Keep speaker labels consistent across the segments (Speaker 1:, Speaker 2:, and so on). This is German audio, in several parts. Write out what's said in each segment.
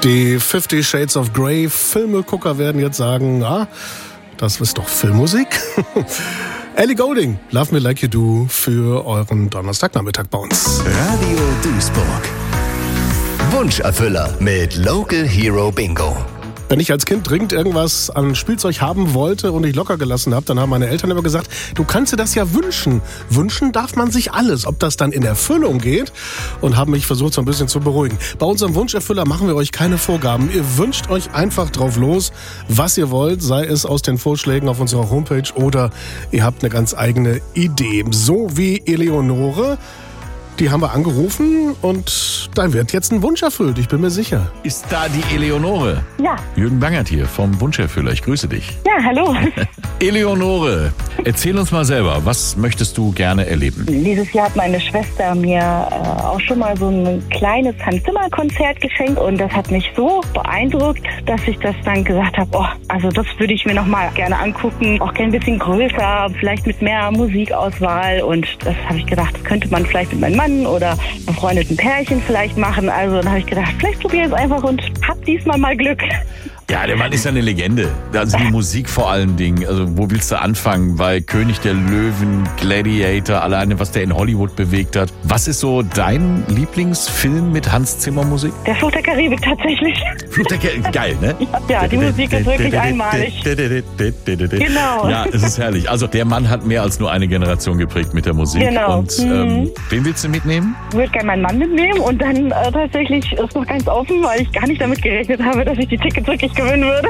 Speaker 1: Die 50 Shades of Grey Filmegucker werden jetzt sagen, das ist doch Filmmusik. Ellie Goulding, Love Me Like You Do für euren Donnerstagnachmittag bei uns.
Speaker 2: Radio Duisburg. Wunscherfüller mit Local Hero Bingo.
Speaker 1: Wenn ich als Kind dringend irgendwas an Spielzeug haben wollte und ich locker gelassen habe, dann haben meine Eltern immer gesagt, du kannst dir das ja wünschen. Wünschen darf man sich alles. Ob das dann in Erfüllung geht, und haben mich versucht so ein bisschen zu beruhigen. Bei unserem Wunscherfüller machen wir euch keine Vorgaben. Ihr wünscht euch einfach drauf los, was ihr wollt, sei es aus den Vorschlägen auf unserer Homepage oder ihr habt eine ganz eigene Idee. So wie Eleonore. Die haben wir angerufen und da wird jetzt ein Wunsch erfüllt, ich bin mir sicher.
Speaker 3: Ist da die Eleonore?
Speaker 4: Ja.
Speaker 3: Jürgen Bangert hier vom Wunscherfüller, ich grüße dich.
Speaker 4: Ja, hallo.
Speaker 3: Eleonore, erzähl uns mal selber, was möchtest du gerne erleben?
Speaker 4: Dieses Jahr hat meine Schwester mir auch schon mal so ein kleines Hans-Zimmer-Konzert geschenkt und das hat mich so beeindruckt, dass ich das dann gesagt habe, also das würde ich mir noch mal gerne angucken, auch gerne ein bisschen größer, vielleicht mit mehr Musikauswahl und das habe ich gedacht, das könnte man vielleicht mit meinem Mann oder befreundeten Pärchen vielleicht machen. Also dann habe ich gedacht, vielleicht probiere ich es einfach und hab diesmal mal Glück.
Speaker 3: Ja, der Mann ist ja eine Legende. Also die Musik vor allen Dingen. Also wo willst du anfangen? Bei König der Löwen, Gladiator, alleine was der in Hollywood bewegt hat. Was ist so dein Lieblingsfilm mit Hans Zimmer Musik?
Speaker 4: Der Fluch der Karibik tatsächlich.
Speaker 3: Fluch der Karibik, geil, ne?
Speaker 4: Ja, die Musik ist wirklich einmalig. Genau.
Speaker 3: Ja, es ist herrlich. Also der Mann hat mehr als nur eine Generation geprägt mit der Musik.
Speaker 4: Genau.
Speaker 3: Und wen willst du mitnehmen?
Speaker 4: Ich würde gerne meinen Mann mitnehmen und dann tatsächlich ist noch ganz offen, weil ich gar nicht damit gerechnet habe, dass ich die Tickets wirklich gewinnen würde.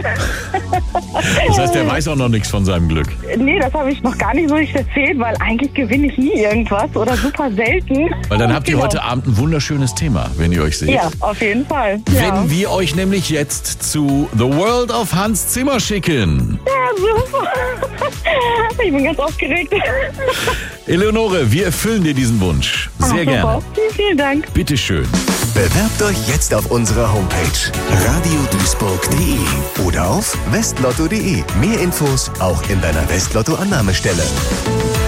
Speaker 3: Das heißt, der weiß auch noch nichts von seinem Glück.
Speaker 4: Nee, das habe ich noch gar nicht so richtig erzählt, weil eigentlich gewinne ich nie irgendwas oder super selten.
Speaker 3: Weil dann habt ihr heute Abend ein wunderschönes Thema, wenn ihr euch seht.
Speaker 4: Ja, auf jeden Fall. Ja.
Speaker 3: Wenn wir euch nämlich jetzt zu The World of Hans Zimmer schicken.
Speaker 4: Ja, super. Ich bin ganz aufgeregt.
Speaker 3: Eleonore, wir erfüllen dir diesen Wunsch. Sehr gerne.
Speaker 4: Vielen Dank.
Speaker 3: Bitteschön.
Speaker 2: Bewerbt euch jetzt auf unserer Homepage radioduisburg.de oder auf westlotto.de. Mehr Infos auch in deiner Westlotto-Annahmestelle.